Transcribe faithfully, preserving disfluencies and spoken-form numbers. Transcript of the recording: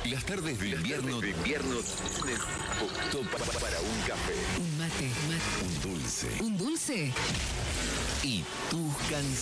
Las tardes de invierno, de invierno topa para un café, Un mate, mate. un dulce ¿Un dulce? y tus canciones.